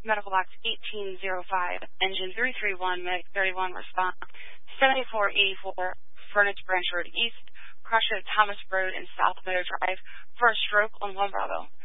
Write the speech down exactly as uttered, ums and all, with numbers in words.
medical box eighteen oh five, engine three three one, medic thirty-one, response seventy-four eighty-four, Furnace Branch Road East, crash at Thomas Road and South Meadow Drive for a stroke on one Bravo.